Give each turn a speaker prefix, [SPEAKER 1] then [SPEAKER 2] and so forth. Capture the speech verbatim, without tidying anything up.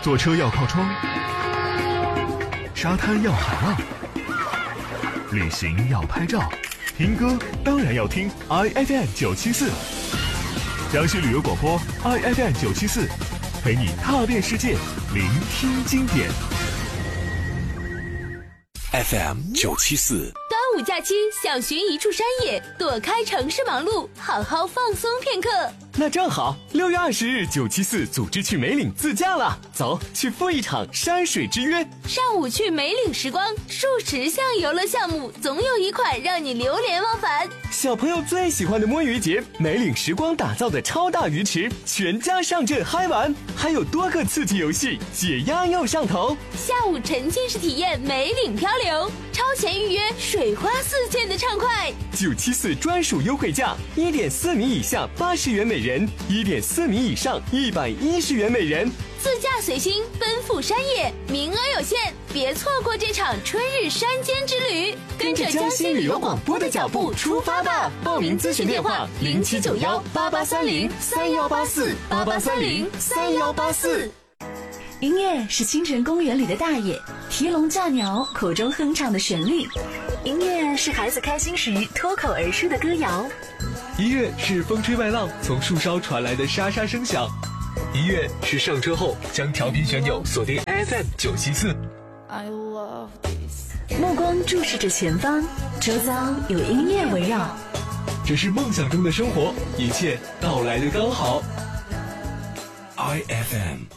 [SPEAKER 1] 坐车要靠窗，沙滩要海浪，旅行要拍照，听歌当然要听 I F M 九七四，江西旅游广播 I F M 九七四，陪你踏遍世界，聆听经典。
[SPEAKER 2] F M 九七四。
[SPEAKER 3] 端午假期想寻一处山野，躲开城市忙碌，好好放松片刻。
[SPEAKER 4] 那正好，六月二十日，九七四组织去梅岭自驾了，走，去赴一场山水之约。
[SPEAKER 3] 上午去梅岭时光，数十项游乐项目，总有一款让你流连忘返。
[SPEAKER 4] 小朋友最喜欢的摸鱼节，梅岭时光打造的超大鱼池，全家上阵嗨玩，还有多个刺激游戏，解压又上头。
[SPEAKER 3] 下午沉浸式体验梅岭漂流，超前预约，水花四溅的畅快。
[SPEAKER 4] 九七四专属优惠价，一点四米以下八十元每人，一点四米以上一百一十元每人。
[SPEAKER 3] 自驾随心，奔赴山野，名额有限，别错过这场春日山间之旅。
[SPEAKER 4] 跟着江西旅游广播的脚步出发吧！报名咨询电话：零七九幺八八三零三幺八四八八三零三幺八四。
[SPEAKER 5] 音乐是清晨公园里的大爷提笼架鸟口中哼唱的旋律，音乐是孩子开心时脱口而出的歌谣，
[SPEAKER 6] 音乐是风吹麦浪从树梢传来的沙沙声响，音乐是上车后将调频旋钮锁定 F M 九七四。
[SPEAKER 5] 目光注视着前方，周遭有音乐围绕，
[SPEAKER 6] 这是梦想中的生活，一切到来的刚好。
[SPEAKER 2] I F M